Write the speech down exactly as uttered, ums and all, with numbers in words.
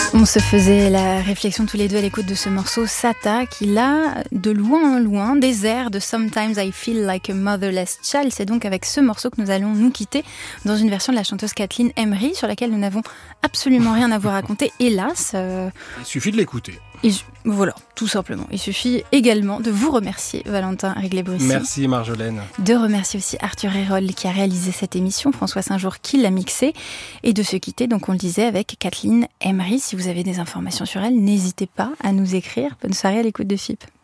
On se faisait la réflexion tous les deux à l'écoute de ce morceau Sata qui là, de loin en loin, des airs de Sometimes I Feel Like a Motherless Child. C'est donc avec ce morceau que nous allons nous quitter dans une version de la chanteuse Kathleen Emery sur laquelle nous n'avons absolument rien à vous raconter, hélas. Euh... Il suffit de l'écouter. Et voilà, tout simplement. Il suffit également de vous remercier, Valentin Réglé-Brussy. Merci Marjolaine. De remercier aussi Arthur Hérol qui a réalisé cette émission, François Saint-Jour qui l'a mixée, et de se quitter, donc on le disait, avec Kathleen Emery. Si vous avez des informations sur elle, n'hésitez pas à nous écrire. Bonne soirée à l'écoute de F I P.